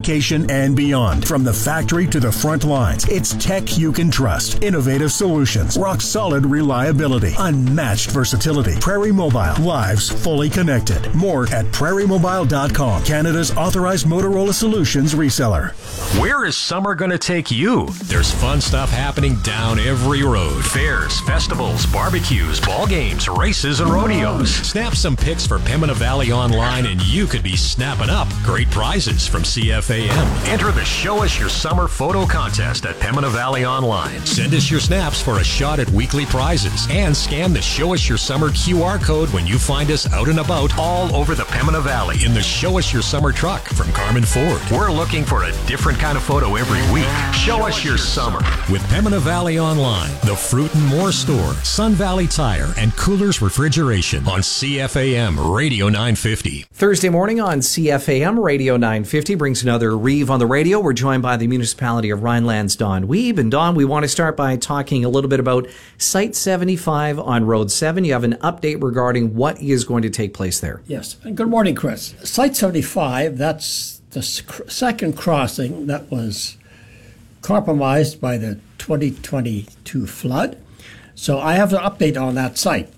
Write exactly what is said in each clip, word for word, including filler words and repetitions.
education, and beyond. From the factory to the front lines, it's tech you can trust. Innovative solutions, rock-solid reliability, unmatched versatility. Prairie Mobile, lives fully connected. More at prairie mobile dot com, Canada's authorized Motorola Solutions reseller. Where is summer going to take you? There's fun stuff happening down every road. Fairs, festivals, barbecues, ball games, races, and rodeos. Snap some pics for Pembina Valley Online and you could be snapping up great prizes from C F A M. Enter the Show Us Your Summer photo contest at Pembina Valley Online. Send us your snaps for a shot at weekly prizes and scan the Show Us Your Summer Q R code when you find us out and about all over the Pembina Valley in the Show Us Your Summer truck from Carmen Ford. We're looking for a different kind of photo every week. Show us your summer. With Pembina Valley Online, the Fruit and More Store, Sun Valley Tire, and Coolers Refrigeration on C F A M Radio nine fifty. Thursday morning on C F A M Radio nine fifty brings another Reeve on the Radio. We're joined by the municipality of Rhineland's Don Wiebe. And Don, we want to start by talking a little bit about Site seventy-five on Road seven. You have an update regarding what is going to take place there. Yes. And good morning, Chris. Site seventy-five, that's the second crossing that was compromised by the twenty twenty-two flood. So I have an update on that site.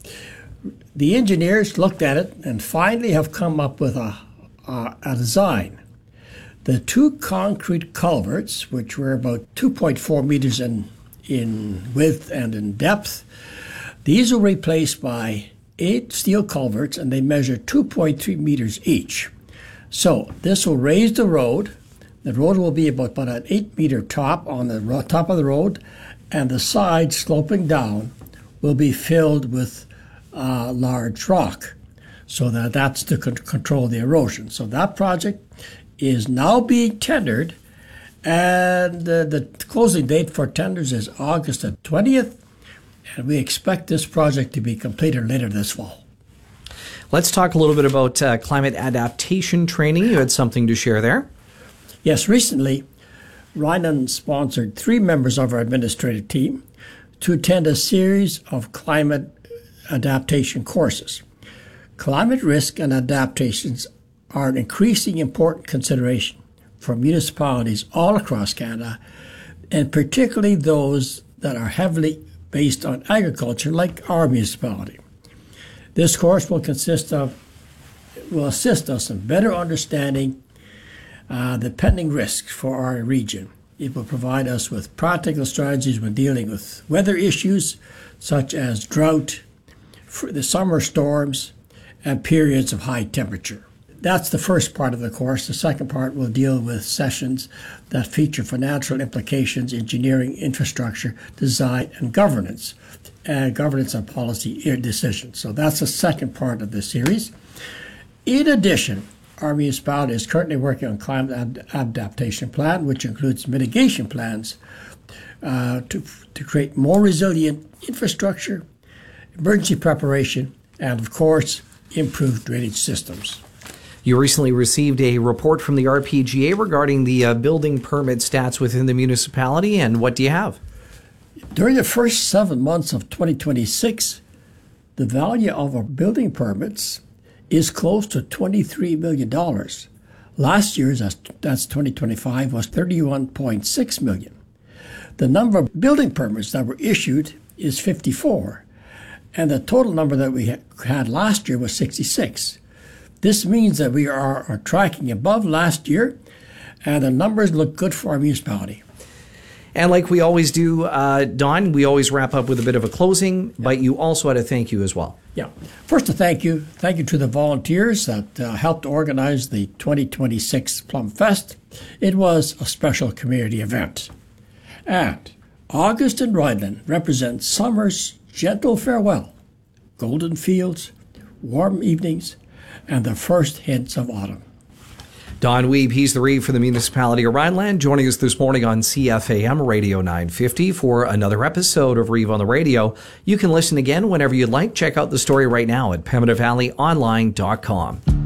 The engineers looked at it and finally have come up with a, a, a design. The two concrete culverts, which were about two point four meters in, in width and in depth, these were replaced by eight steel culverts, and they measure two point three meters each. So this will raise the road. The road will be about, about an eight meter top on the ro- top of the road, and the side sloping down will be filled with uh, large rock. So that that's to con- control the erosion. So that project is now being tendered, and uh, the closing date for tenders is August the twentieth, and we expect this project to be completed later this fall. Let's talk a little bit about uh, climate adaptation training. You had something to share there. Yes, recently, Rhineland sponsored three members of our administrative team to attend a series of climate adaptation courses. Climate risk and adaptations are an increasing important consideration for municipalities all across Canada, and particularly those that are heavily based on agriculture, like our municipality. This course will consist of, will assist us in better understanding uh, the pending risks for our region. It will provide us with practical strategies when dealing with weather issues such as drought, the summer storms, and periods of high temperature. That's the first part of the course. The second part will deal with sessions that feature financial implications, engineering, infrastructure, design, and governance, and governance and policy decisions. So that's the second part of the series. In addition, our municipality is currently working on climate ad- adaptation plan, which includes mitigation plans uh, to, to create more resilient infrastructure, emergency preparation, and of course, improved drainage systems. You recently received a report from the R P G A regarding the uh, building permit stats within the municipality, and what do you have? During the first seven months of twenty twenty-six, the value of our building permits is close to twenty-three million dollars. Last year's, that's twenty twenty-five, was thirty-one point six million dollars. The number of building permits that were issued is fifty-four, and the total number that we had last year was sixty-six. This means that we are, are tracking above last year, and the numbers look good for our municipality. And like we always do, uh, Don, we always wrap up with a bit of a closing, yeah. But you also had a thank you as well. Yeah. First, a thank you. Thank you to the volunteers that uh, helped organize the twenty twenty-six Plum Fest. It was a special community event. And August in Rhineland represents summer's gentle farewell, golden fields, warm evenings, and the first hints of autumn. Don Wiebe, he's the Reeve for the municipality of Rhineland, joining us this morning on C F A M Radio nine fifty for another episode of Reeve on the Radio. You can listen again whenever you'd like. Check out the story right now at pembina valley online dot com.